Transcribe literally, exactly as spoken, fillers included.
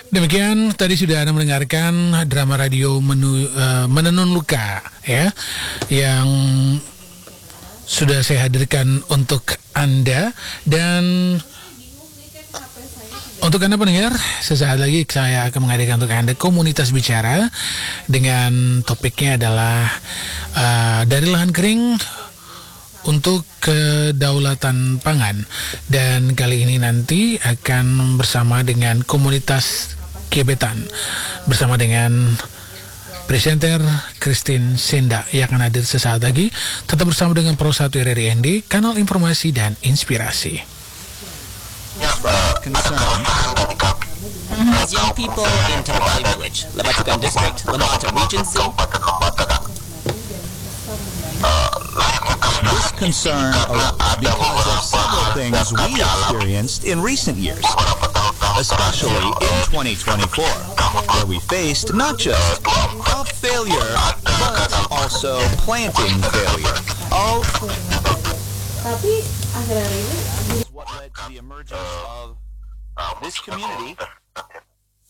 Demikian tadi sudah Anda mendengarkan drama radio menu, uh, Menenun Luka ya, yang sudah saya hadirkan untuk Anda. Dan untuk Anda pendengar, sesaat lagi saya akan menghadirkan untuk Anda Komunitas Bicara dengan topiknya adalah uh, dari lahan kering untuk kedaulatan pangan. Dan kali ini nanti akan bersama dengan Komunitas Gebetan bersama dengan presenter Christine Senda yang akan hadir sesaat lagi. Tetap bersama dengan Pro satu R R I N D, kanal informasi dan inspirasi. As young people in Tampali Village, Lematukan District, Lemata Regency, this concern arose because of several things we experienced in recent years, especially in twenty twenty-four, where we faced not just crop failure, but also planting failure. All Tapi akhir-akhir ini what led to the emergence of this community